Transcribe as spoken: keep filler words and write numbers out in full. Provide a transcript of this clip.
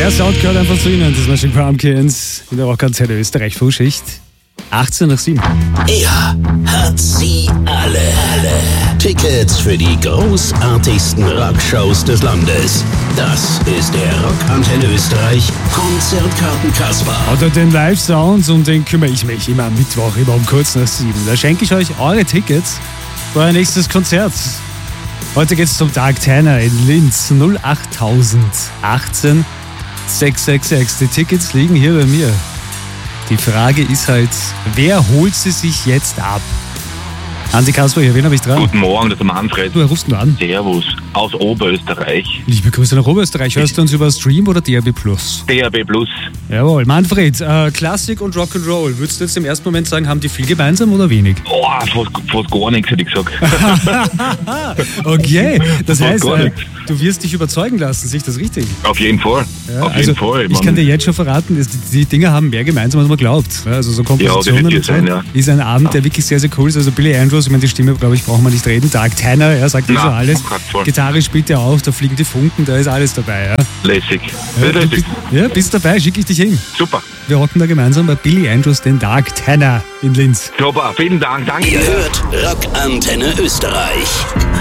Der Sound gehört einfach zu Ihnen. Das Smashing Pumpkins in der Rockantenne Österreich Frühschicht. achtzehn nach sieben. Er hat sie alle. Tickets für die großartigsten Rockshows des Landes. Das ist der Rockantenne Österreich Konzertkarten-Kasper. Oder den Live-Sounds, um den kümmere ich mich immer am Mittwoch, immer um kurz nach sieben. Da schenke ich euch eure Tickets für euer nächstes Konzert. Heute geht's zum Dark Tenor in Linz. null acht achtzehn sechs sechs sechs. Die Tickets liegen hier bei mir. Die Frage ist halt, wer holt sie sich jetzt ab? Andi Kasper hier, wen habe ich dran? Guten Morgen, das ist Manfred. Du, wer rufst du an? Servus, aus Oberösterreich. Liebe Grüße nach Oberösterreich. Hörst du uns über Stream oder D R B Plus? D R B Plus. Jawohl. Manfred, äh, Klassik und Rock'n'Roll. Würdest du jetzt im ersten Moment sagen, haben die viel gemeinsam oder wenig? Oh, fast, fast gar nichts, hätte ich gesagt. Okay, das Fast heißt, gar äh, nichts. du wirst dich überzeugen lassen, sehe ich das richtig? Auf jeden Fall. Ja, Auf also, jeden Fall. Ich kann dir jetzt schon verraten, dass die, die Dinger haben mehr gemeinsam, als man glaubt. Ja, also so Kompositionen Ja, und so. sein, ja. Ist ein Abend, der wirklich sehr, sehr cool ist. Also Billy Andrews, ich meine, die Stimme, glaube ich, brauchen wir nicht reden. Dark Tenor, er sagt eh Na, so alles. auf keinen Fall. Gitarre spielt er auch, da fliegen die Funken, da ist alles dabei. Ja, Lässig. ja, du Lässig. bist, ja bist dabei, schicke ich dich hin. Super. Wir rocken da gemeinsam bei Billy Andrews den Dark Tenor in Linz. Super, vielen Dank. Danke. Ihr hört Rockantenne Österreich.